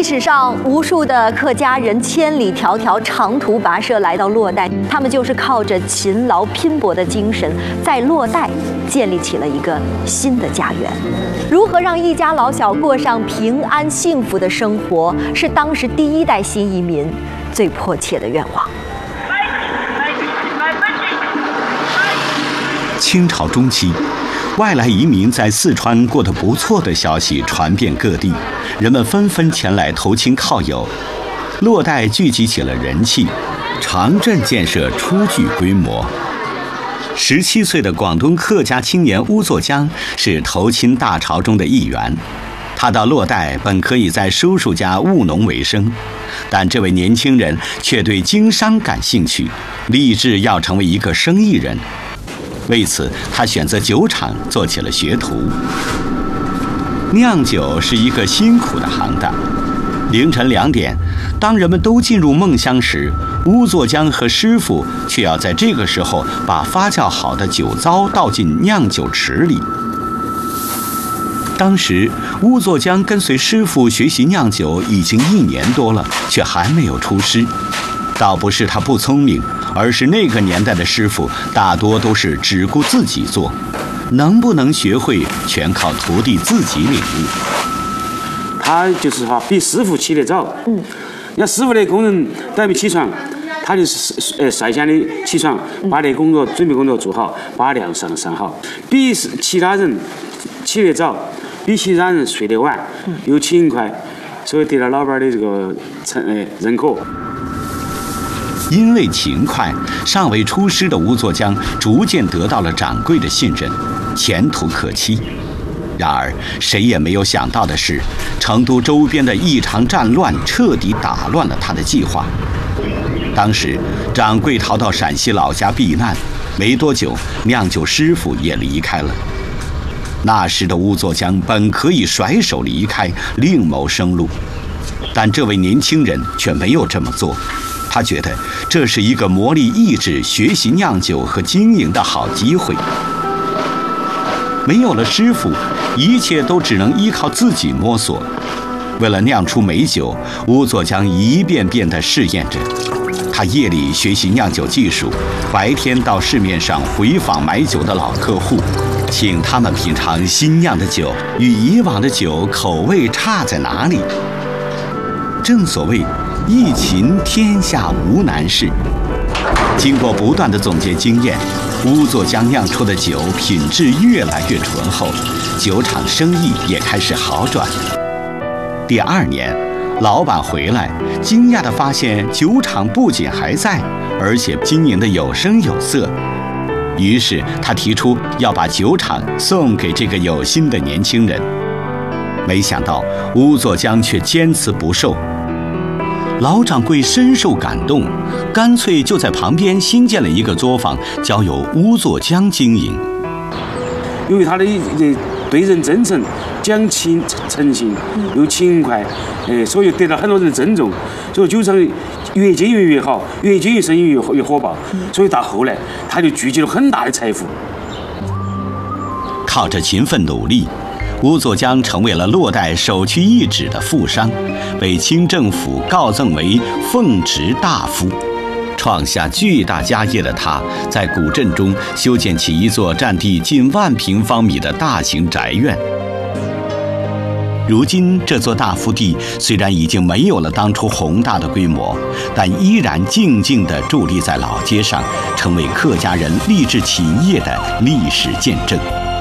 历史上，无数的客家人千里迢迢长途跋涉来到洛带，他们就是靠着勤劳拼搏的精神，在洛带建立起了一个新的家园。如何让一家老小过上平安幸福的生活，是当时第一代新移民最迫切的愿望。 清朝中期，外来移民在四川过得不错的消息传遍各地，人们纷纷前来投亲靠友，洛带聚集起了人气，长镇建设初具规模。17岁的广东客家青年乌作江是投亲大潮中的一员。他到洛带本可以在叔叔家务农为生，但这位年轻人却对经商感兴趣，立志要成为一个生意人。为此，他选择酒厂做起了学徒。酿酒是一个辛苦的行当。凌晨2点，当人们都进入梦乡时，乌作江和师傅却要在这个时候把发酵好的酒糟倒进酿酒池里。当时，乌作江跟随师傅学习酿酒已经1年多了，却还没有出师。倒不是他不聪明，而是那个年代的师傅大多都是只顾自己做，能不能学会全靠徒弟自己领悟。 他就是比师傅起得早。那师傅的工人都还没起床，他就是率先的起床，把那准备工作做好，把粮上好，比其他人起得早，比其他人睡得晚，又勤快，所以得到老板的这个认可。 因为勤快，尚未出师的乌作江逐渐得到了掌柜的信任，前途可期。然而，谁也没有想到的是，成都周边的一场战乱彻底打乱了他的计划。当时，掌柜逃到陕西老家避难，没多久，酿酒师傅也离开了。那时的乌作江本可以甩手离开，另谋生路，但这位年轻人却没有这么做。他觉得这是一个磨砺意志、学习酿酒和经营的好机会。没有了师傅，一切都只能依靠自己摸索。为了酿出美酒，乌作江一遍遍地试验着。他夜里学习酿酒技术，白天到市面上回访买酒的老客户，请他们品尝新酿的酒与以往的酒口味差在哪里。正所谓一勤天下无难事。经过不断的总结经验，乌作江酿出的酒品质越来越醇厚，酒厂生意也开始好转。第2年，老板回来，惊讶地发现酒厂不仅还在，而且经营得有声有色。于是他提出要把酒厂送给这个有心的年轻人。没想到乌作江却坚持不受。老掌柜深受感动，干脆就在旁边新建了一个作坊，交由乌作江经营。 因为他的对人真诚、讲情诚信，又勤快，所以得到很多人的尊重。所以酒厂越经营越好，越经营生意越火爆。所以到后来，他就聚集了很大的财富。 靠着勤奋努力，乌作江成为了洛带首屈一指的富商，被清政府告赠为奉直大夫。创下巨大家业的他，在古镇中修建起一座占地近1万平方米的大型宅院。如今，这座大福地虽然已经没有了当初宏大的规模，但依然静静地伫立在老街上，成为客家人立志勤业的历史见证。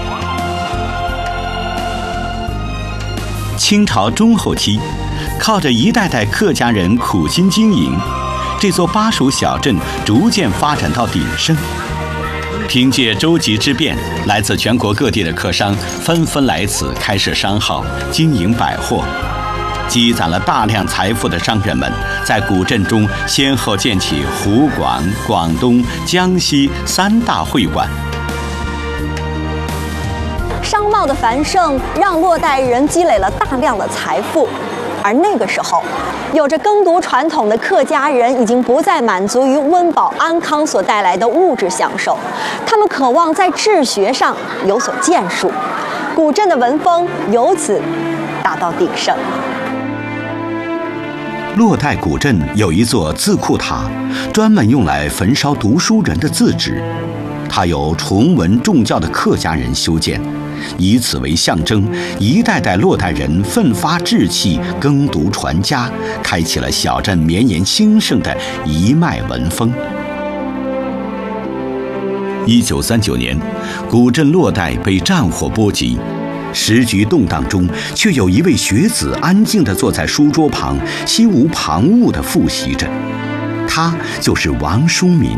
清朝中后期，靠着一代代客家人苦心经营，这座巴蜀小镇逐渐发展到鼎盛。凭借洲际之便，来自全国各地的客商纷纷来此开设商号，经营百货。积攒了大量财富的商人们，在古镇中先后建起湖广、广东、江西3大会馆。 商贸的繁盛让洛带人积累了大量的财富，而那个时候，有着耕读传统的客家人已经不再满足于温饱安康所带来的物质享受，他们渴望在治学上有所建树，古镇的文风由此达到鼎盛。 洛岱古镇有一座字库塔，专门用来焚烧读书人的字纸，它由崇文重教的客家人修建，以此为象征，一代代洛岱人奋发志气，耕读传家，开启了小镇绵延兴盛的一脉文风。1939年，古镇洛岱被战火波及。时局动荡中，却有一位学子安静地坐在书桌旁，心无旁骛地复习着。他就是王叔民。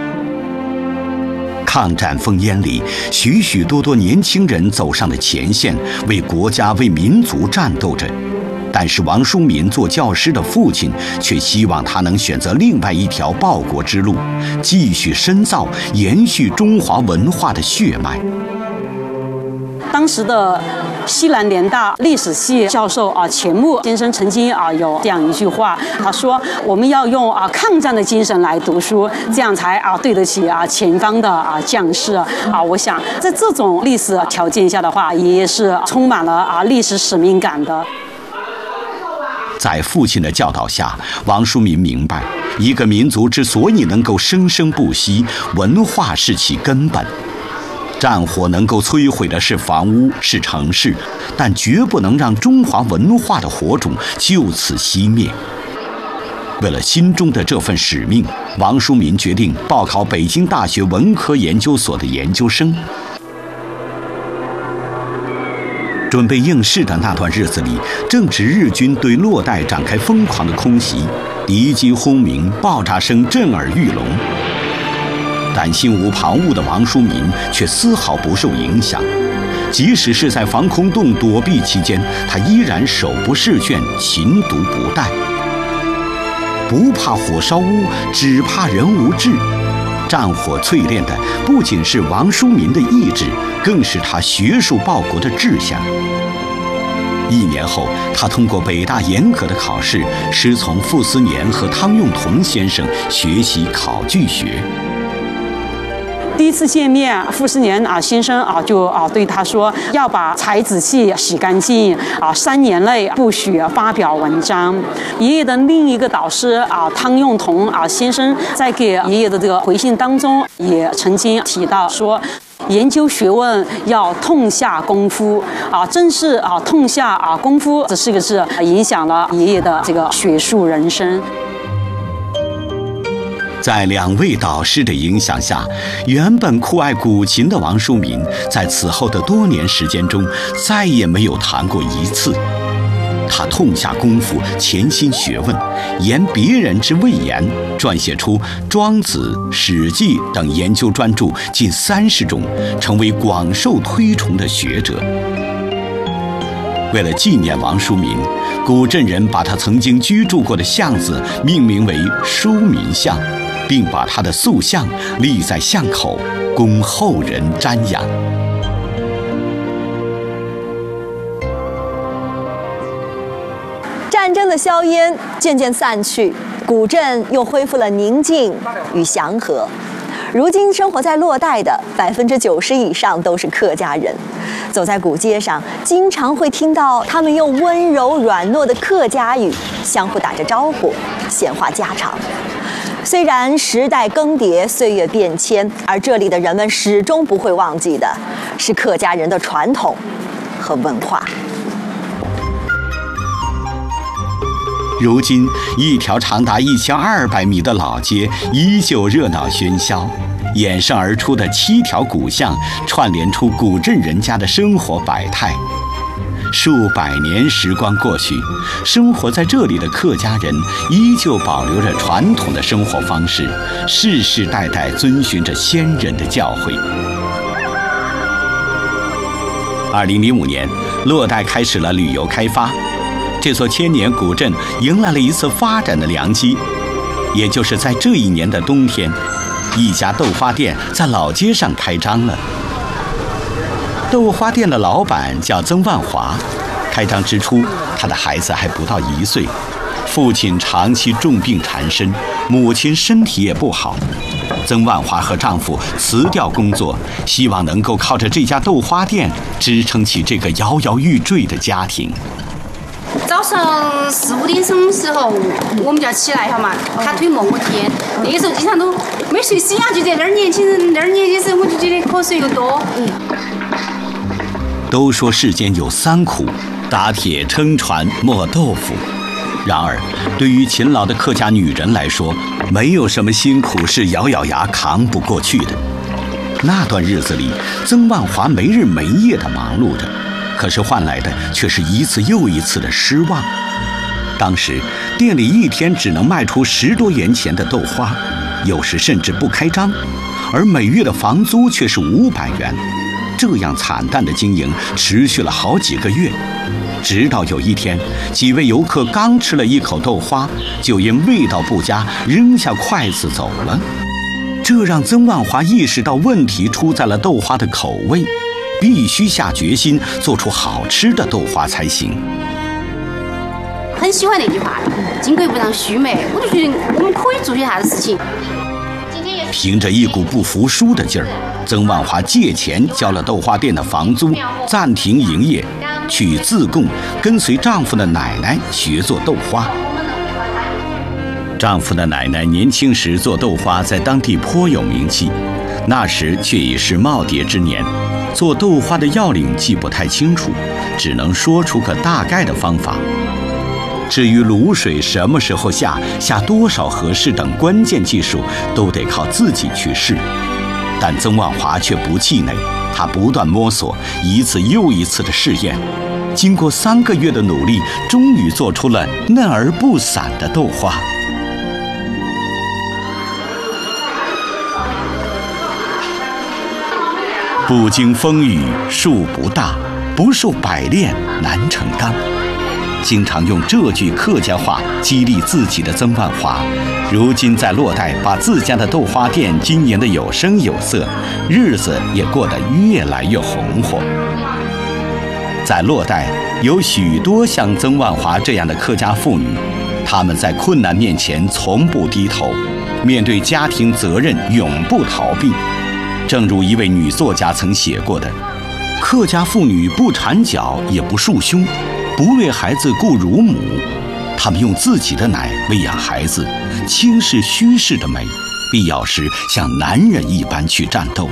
抗战烽烟里，许许多多年轻人走上了前线，为国家、为民族战斗着。但是王叔民做教师的父亲，却希望他能选择另外一条报国之路，继续深造、延续中华文化的血脉。 当时的西南联大历史系教授钱穆先生曾经有这样一句话，他说：“我们要用抗战的精神来读书，这样才对得起前方的将士。”我想在这种历史条件下的话，也是充满了历史使命感的。 在父亲的教导下，王叔民明白，一个民族之所以能够生生不息，文化是其根本。战火能够摧毁的是房屋，是城市，但绝不能让中华文化的火种就此熄灭。为了心中的这份使命，王叔民决定报考北京大学文科研究所的研究生。准备应试的那段日子里，正值日军对洛岱展开疯狂的空袭，敌机轰鸣，爆炸声震耳欲聋。但心无旁骛的王叔民却丝毫不受影响，即使是在防空洞躲避期间，他依然手不释卷，勤读不怠。不怕火烧屋，只怕人无志。战火淬炼的不仅是王叔民的意志，更是他学术报国的志向。1年后，他通过北大严格的考试，师从傅斯年和汤用彤先生学习考据学。 第一次见面，傅斯年先生就对他说，要把才子气洗干净，3年内不许发表文章。爷爷的另一个导师汤用彤先生在给爷爷的这个回信当中，也曾经提到说，研究学问要痛下功夫正是痛下功夫这4个字影响了爷爷的这个学术人生。 在2位导师的影响下，原本酷爱古琴的王叔民，在此后的多年时间中，再也没有弹过一次。他痛下功夫，潜心学问，言别人之谓言，撰写出《庄子》《史记》等研究专著近30种，成为广受推崇的学者。为了纪念王叔民，古镇人把他曾经居住过的巷子命名为叔民巷，并把他的塑像立在巷口，供后人瞻仰。 战争的硝烟渐渐散去，古镇又恢复了宁静与祥和。如今生活在洛岱的90%以上都是客家人，走在古街上，经常会听到他们用温柔软糯的客家语相互打着招呼，闲话家常。虽然时代更迭，岁月变迁，而这里的人们始终不会忘记的是客家人的传统和文化。 如今，一条长达1200米的老街依旧热闹喧嚣，衍生而出的7条古巷串联出古镇人家的生活百态。数百年时光过去，生活在这里的客家人依旧保留着传统的生活方式，世世代代遵循着先人的教诲。2005年，洛岱开始了旅游开发，这座千年古镇迎来了一次发展的良机。也就是在这一年的冬天，一家豆花店在老街上开张了。豆花店的老板叫曾万华，开张之初，他的孩子还不到1岁，父亲长期重病缠身，母亲身体也不好。曾万华和丈夫辞掉工作，希望能够靠着这家豆花店支撑起这个摇摇欲坠的家庭。 早上4、5点钟的时候，我们就要起来哈嘛，他推磨天。那个时候经常都没睡醒啊，就在那儿年轻人那儿年轻时候，我就觉得瞌睡又多。 都说世间有3苦，打铁、撑船、磨豆腐。然而，对于勤劳的客家女人来说，没有什么辛苦是咬咬牙扛不过去的。那段日子里，曾万华没日没夜地忙碌着，可是换来的却是一次又一次的失望。当时店里一天只能卖出10多元钱的豆花，有时甚至不开张，而每月的房租却是500元。这样惨淡的经营持续了好几个月，直到有一天，几位游客刚吃了一口豆花，就因味道不佳扔下筷子走了。这让曾万华意识到问题出在了豆花的口味，必须下决心做出好吃的豆花才行。 很喜欢那句话，金贵不让须眉，我就觉得我们可以做些啥的事情。 凭着一股不服输的劲儿，曾万华借钱交了豆花店的房租，暂停营业，去自贡跟随丈夫的奶奶学做豆花。丈夫的奶奶年轻时做豆花在当地颇有名气，那时却已是耄耋之年，做豆花的要领记不太清楚，只能说出个大概的方法。至于卤水什么时候下多少合适等关键技术，都得靠自己去试。但曾万华却不气馁，他不断摸索，一次又一次的试验。经过3个月的努力，终于做出了嫩而不散的豆花。不经风雨树不大，不受百炼难成钢。经常用这句客家话激励自己的曾万华，如今在洛带把自家的豆花店经营得有声有色，日子也过得越来越红火。在洛带有许多像曾万华这样的客家妇女，她们在困难面前从不低头，面对家庭责任永不逃避。正如一位女作家曾写过的，客家妇女不缠脚也不束胸，不为孩子顾乳母，他们用自己的奶喂养孩子，轻视虚饰的美，必要时像男人一般去战斗。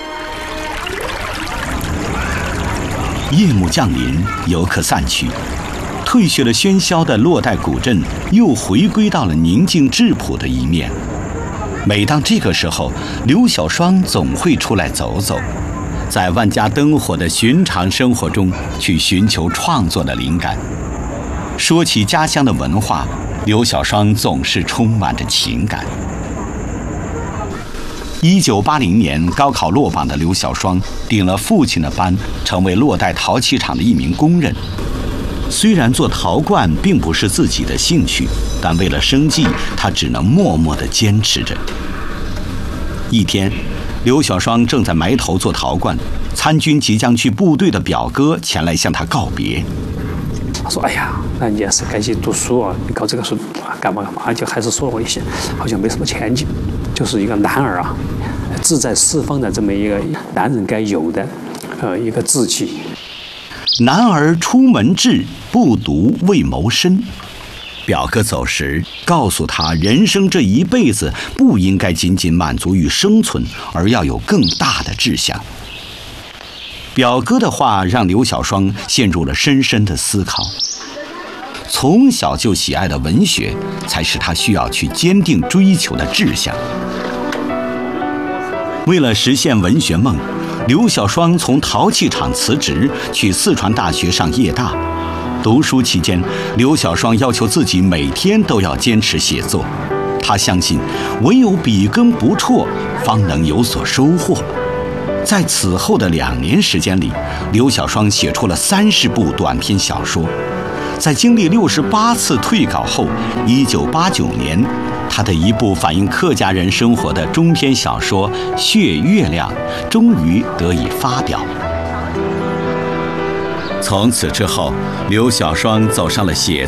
夜幕降临，游客散去，褪去了喧嚣的洛带古镇又回归到了宁静质朴的一面。每当这个时候，刘小双总会出来走走，在万家灯火的寻常生活中去寻求创作的灵感。说起家乡的文化，刘小双总是充满着情感。1980年高考落榜的刘小双顶了父亲的班，成为洛带陶器厂的一名工人。虽然做陶罐并不是自己的兴趣，但为了生计，他只能默默地坚持着。一天，刘小双正在埋头做陶罐，参军即将去部队的表哥前来向他告别。 他说：“哎呀，那你也是该去读书啊，你搞这个书干嘛？就还是说我一些好像没什么前景，就是一个男儿啊，志在四方的这么一个男人该有的一个志气。 男儿出门志，不读为谋身。”表哥走时告诉他，人生这一辈子不应该仅仅满足于生存，而要有更大的志向。表哥的话让刘小双陷入了深深的思考。从小就喜爱的文学，才是他需要去坚定追求的志向。为了实现文学梦，刘小双从陶器厂辞职，去四川大学上夜大。读书期间，刘小双要求自己每天都要坚持写作。他相信，唯有笔耕不辍，方能有所收获。在此后的2年时间里，刘小双写出了30部短篇小说。在经历68次退稿后，1989年，他的一部反映客家人生活的中篇小说《血月亮》终于得以发表。从此之后，刘小双走上了写